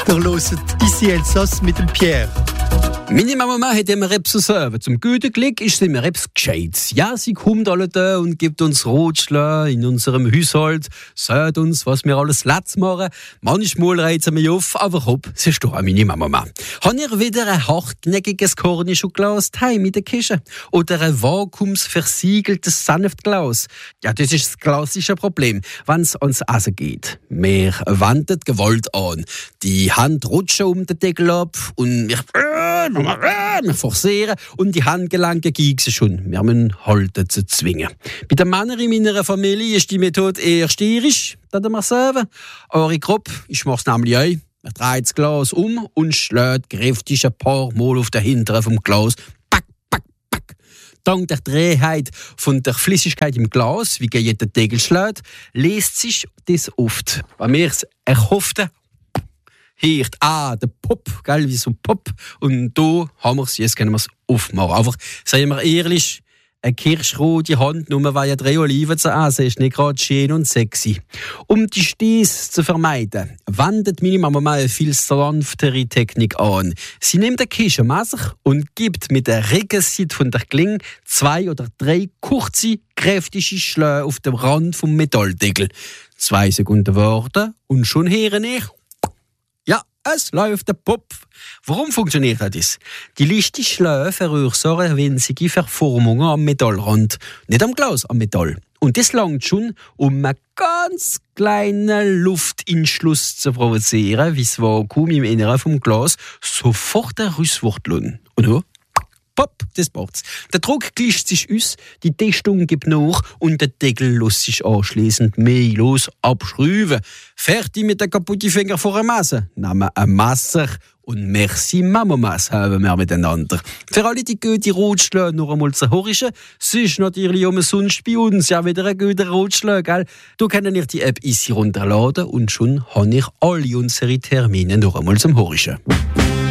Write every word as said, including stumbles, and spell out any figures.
Ihr hört «Ici Elsass» mit dem Pierre. Meine Mama hat immer etwas zu sagen. Zum guten Glück ist sie immer etwas Gescheites. Ja, sie kommt alle da und gibt uns Ratschläge in unserem Haushalt, sagt uns, was wir alles letzt machen. Manchmal reizt sie mich auf, aber hopp, sie ist doch auch meine Mama. Habt ihr wieder ein hartnäckiges Cornichonglas daheim in der Küche? Oder ein vakuumsversiegeltes Senftglas? Ja, das ist das klassische Problem, wenn es ans Essen geht. Wir wenden Gewalt an. Die Hand rutscht um den Deckel ab und wir... Wir forcieren und die Handgelenke giegsen schon. Wir müssen halten zu zwingen. Bei den Männern in meiner Familie ist die Methode eher stierisch, würde man sagen. Eure Gruppe, ich mache es nämlich auch. Man dreht das Glas um und schlägt kräftig ein paar Mal auf den Hinteren vom Glas. Pack, pack, pack. Dank der Trägheit von der Flüssigkeit im Glas, wie jeder Deckel schlägt, lässt sich das oft, bei mir es erhoffte, hört, ah, der Pop, gell, wie so Pop. Und da haben wir es, jetzt können wir es aufmachen. Einfach, seien wir ehrlich, eine kirschrote Hand, nur weil ja drei Oliven zu essen, ist nicht gerade schön und sexy. Um die Stöße zu vermeiden, wendet meine Mama mal eine viel sanftere Technik an. Sie nimmt ein Küchenmesser und gibt mit der Regenseite von der Klinge zwei oder drei kurze, kräftige Schläge auf dem Rand vom Metalldeckel. Zwei Sekunden warten und schon höre ich, es läuft der Pop. Warum funktioniert das? Die leichten Schläge verursachen winzige Verformungen am Metallrand, nicht am Glas, am Metall. Und das langt schon, um einen ganz kleinen Lufteinschluss zu provozieren, wie das Vakuum im Inneren vom Glas sofort ein Rüsswort. Und ja, pop, das macht's. Der Druck gleicht sich aus, die Dichtung gibt nach und der Deckel lässt sich anschliessend mehrlos abschrauben. Fertig mit den kaputten Fingern vor dem Messer. Nehmen ein Messer und merci Mamamas haben wir miteinander. Für alle die gute Ratschläge noch einmal zu horchen, sonst natürlich umsonst bei uns ja wieder ein guter Ratschlag, gell? Da könnt ihr die App easy runterladen und schon habe ich alle unsere Termine noch einmal zum Horchen.